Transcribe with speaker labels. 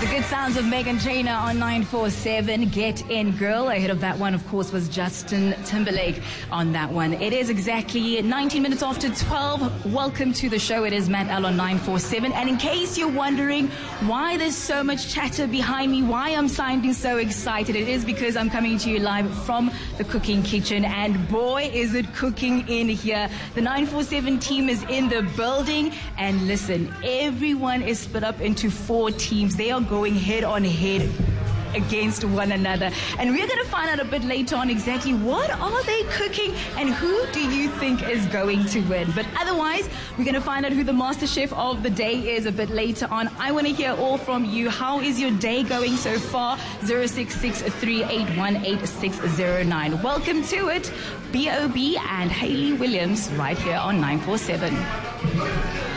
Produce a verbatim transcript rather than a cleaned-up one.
Speaker 1: The good sounds of Megan Trainor on nine four seven. Get In Girl. Ahead of that one, of course, was Justin Timberlake on that one. It is exactly nineteen minutes after twelve. Welcome to the show. It is Matt L on nine four seven. And in case you're wondering why there's so much chatter behind me, why I'm sounding so excited, it is because I'm coming to you live from the cooking kitchen. And boy, is it cooking in here. The nine four seven team is in the building. And listen, everyone is split up into four teams. They are going head on head against one another, and we're going to find out a bit later on exactly what are they cooking and who do you think is going to win. But otherwise, we're going to find out who the master chef of the day is a bit later on. I want to hear all from you. How is your day going so far? zero six six, three eight one, eight six zero nine. Welcome to it. B O B and Hayley Williams right here on nine four seven.